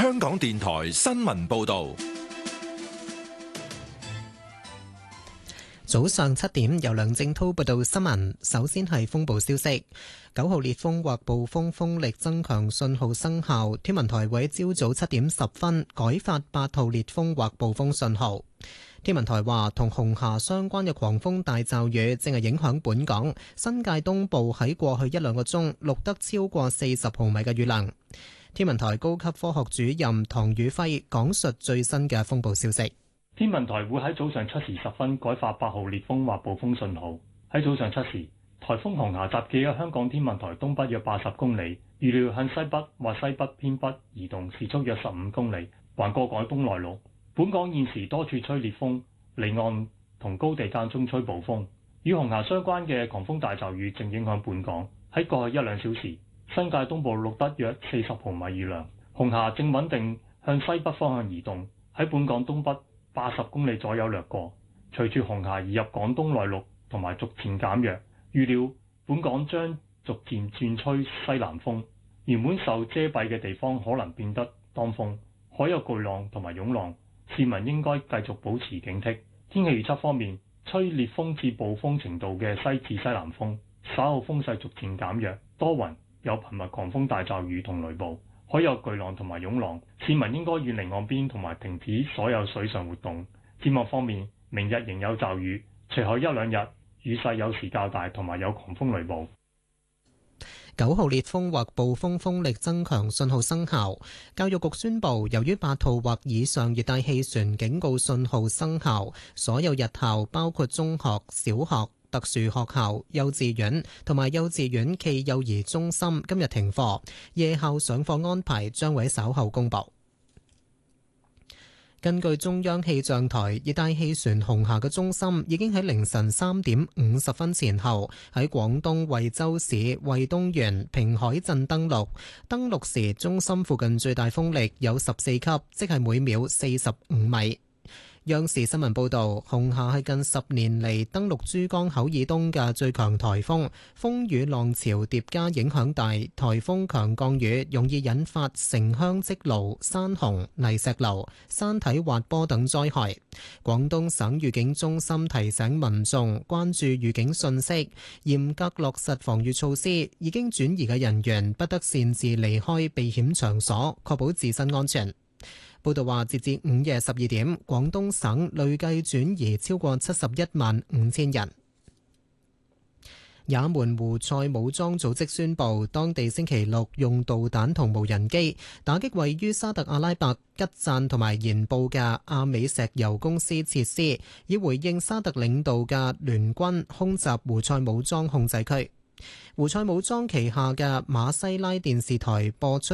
香港電台新聞報道。 早上7點，由梁正滔報道新聞。首先係風暴消息，9號烈風或暴風風力增強信號生效。天文台會朝早7點10分改發8號烈風或暴風信號。天文台話，同紅霞相關嘅狂風大驟雨正係影響本港，新界東部喺過去1-2個鐘錄得超過40毫米嘅雨量。天文台高級科學主任唐宇輝講述最新嘅風暴消息。 天文台會喺早上7時10分改發8號烈風或暴風信號。喺早上7時，颱風紅霞集結喺香港天文台東北約80公里，預料向西北或西北偏北移動，時速約15公里，橫過廣東內陸。本港現時多處吹烈風，離岸同高地間中吹暴風。與紅霞相關嘅狂風大驟雨正影響本港。喺過去1-2小時，新界東部錄得約40毫米雨量。紅霞正穩定向西北方向移動，喺本港東北80公里左右掠過。隨住紅霞移入廣東內陸同埋逐漸減弱，預料本港將逐漸轉吹西南風。原本受遮蔽嘅地方可能變得當風，海有巨浪同埋湧浪，市民應該繼續保持警惕。天氣預測方面，吹烈風至暴風程度嘅西至西南風，稍後風勢逐漸減弱，多雲，有頻密狂風大驟雨同雷暴，海有巨浪同埋湧浪，市民應該遠離岸邊同埋停止所有水上活動。展望方面，明日仍有驟雨，隨後1-2日雨勢有時較大，同埋有狂風雷暴。 9號烈風或暴風風力增強信號生效。教育局宣布，由於8號或以上熱帶氣旋警告信號生效，所有日校包括中學、小學、特殊學校、幼稚園同埋幼稚園暨幼兒中心今日停課，夜校上課安排將會稍後公佈。根據中央氣象台，熱帶氣旋紅霞嘅中心已經喺凌晨3點50分前後喺廣東惠州市惠東縣平海鎮登陸。登陸時，中心附近最大風力有14級，即係每秒45米。央視新聞報導，紅霞係近10年嚟登陸珠江口以東嘅最強颱風，風雨浪潮疊加影響大，颱風強降雨容易引發城鄉積澇、山洪、泥石流、山體滑坡等災害。廣東省預警中心提醒民眾關注預警信息，嚴格落實防禦措施，已經轉移嘅人員不得擅自離開避險場所，確保自身安全。報道話，截至午夜12點，廣東省累計轉移超過715000人。也門胡塞武裝組織宣布，當地星期六用導彈同無人機打擊位於沙特阿拉伯吉贊同埋鹽布嘅阿美石油公司設施，以回應沙特領導嘅聯軍空襲胡塞武裝控制區。胡塞武裝旗下嘅馬西拉電視台播出